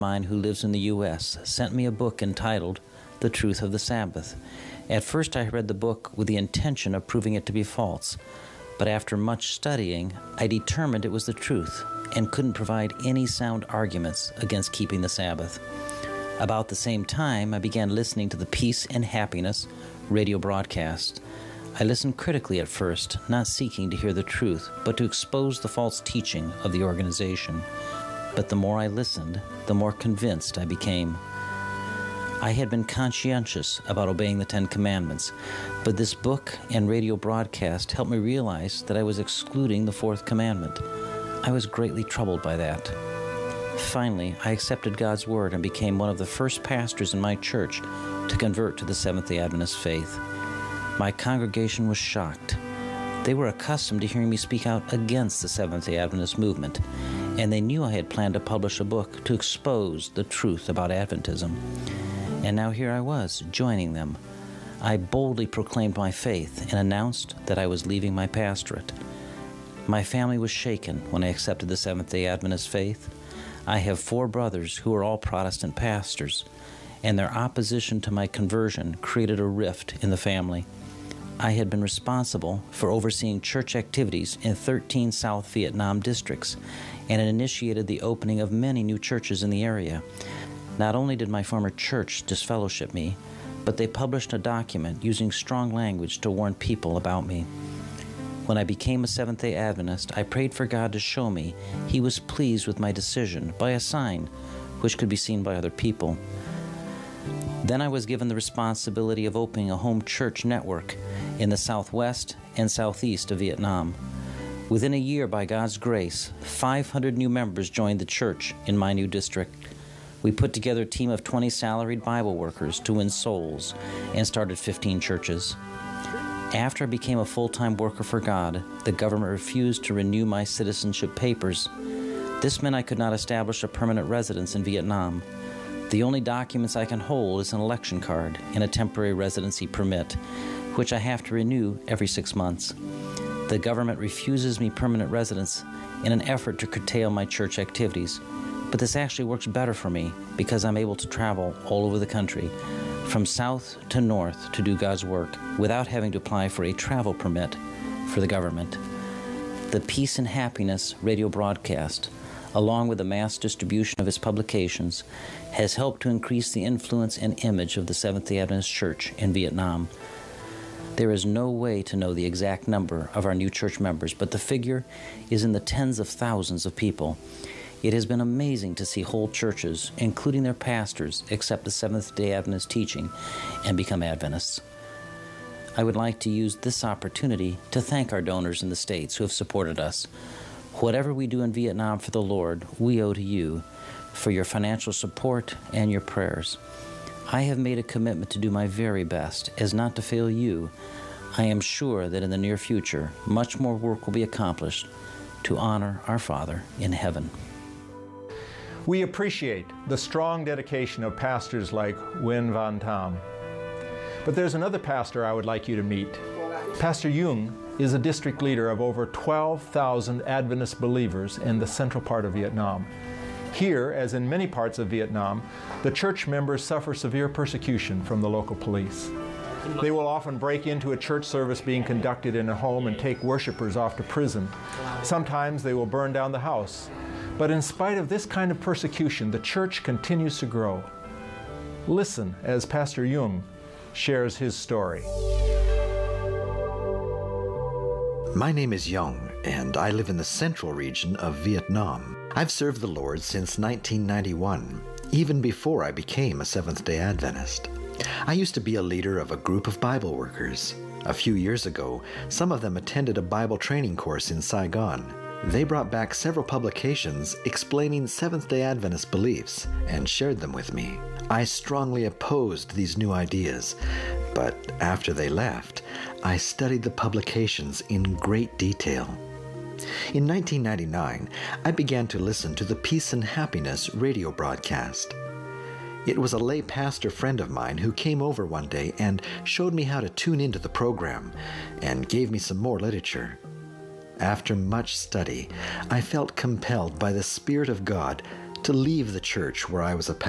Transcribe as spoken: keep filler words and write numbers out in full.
mine who lives in the U S sent me a book entitled The Truth of the Sabbath. At first I read the book with the intention of proving it to be false, but after much studying, I determined it was the truth and couldn't provide any sound arguments against keeping the Sabbath. About the same time, I began listening to the Peace and Happiness radio broadcast. I listened critically at first, not seeking to hear the truth, but to expose the false teaching of the organization. But the more I listened, the more convinced I became. I had been conscientious about obeying the Ten Commandments, but this book and radio broadcast helped me realize that I was excluding the Fourth Commandment. I was greatly troubled by that. Finally, I accepted God's Word and became one of the first pastors in my church to convert to the Seventh-day Adventist faith. My congregation was shocked. They were accustomed to hearing me speak out against the Seventh-day Adventist movement, and they knew I had planned to publish a book to expose the truth about Adventism. And now here I was, joining them. I boldly proclaimed my faith and announced that I was leaving my pastorate. My family was shaken when I accepted the Seventh-day Adventist faith. I have four brothers who are all Protestant pastors, and their opposition to my conversion created a rift in the family. I had been responsible for overseeing church activities in thirteen South Vietnam districts and had initiated the opening of many new churches in the area. Not only did my former church disfellowship me, but they published a document using strong language to warn people about me. When I became a Seventh-day Adventist, I prayed for God to show me He was pleased with my decision by a sign which could be seen by other people. Then I was given the responsibility of opening a home church network in the southwest and southeast of Vietnam. Within a year, by God's grace, five hundred new members joined the church in my new district. We put together a team of twenty salaried Bible workers to win souls and started fifteen churches. After I became a full-time worker for God, the government refused to renew my citizenship papers. This meant I could not establish a permanent residence in Vietnam. The only documents I can hold is an election card and a temporary residency permit, which I have to renew every six months. The government refuses me permanent residence in an effort to curtail my church activities. But this actually works better for me because I'm able to travel all over the country, from south to north, to do God's work without having to apply for a travel permit for the government. The Peace and Happiness radio broadcast, along with the mass distribution of its publications, has helped to increase the influence and image of the Seventh-day Adventist Church in Vietnam. There is no way to know the exact number of our new church members, but the figure is in the tens of thousands of people. It has been amazing to see whole churches, including their pastors, accept the Seventh-day Adventist teaching and become Adventists. I would like to use this opportunity to thank our donors in the States who have supported us. Whatever we do in Vietnam for the Lord, we owe to you for your financial support and your prayers. I have made a commitment to do my very best as not to fail you. I am sure that in the near future, much more work will be accomplished to honor our Father in heaven. We appreciate the strong dedication of pastors like Nguyen Van Tam. But there's another pastor I would like you to meet. Pastor Yung is a district leader of over twelve thousand Adventist believers in the central part of Vietnam. Here, as in many parts of Vietnam, the church members suffer severe persecution from the local police. They will often break into a church service being conducted in a home and take worshipers off to prison. Sometimes they will burn down the house. But in spite of this kind of persecution, the church continues to grow. Listen as Pastor Yung shares his story. My name is Yung, and I live in the central region of Vietnam. I've served the Lord since nineteen ninety-one, even before I became a Seventh-day Adventist. I used to be a leader of a group of Bible workers. A few years ago, some of them attended a Bible training course in Saigon. They brought back several publications explaining Seventh-day Adventist beliefs and shared them with me. I strongly opposed these new ideas, but after they left, I studied the publications in great detail. In nineteen ninety-nine, I began to listen to the Peace and Happiness radio broadcast. It was a lay pastor friend of mine who came over one day and showed me how to tune into the program and gave me some more literature. After much study, I felt compelled by the Spirit of God to leave the church where I was a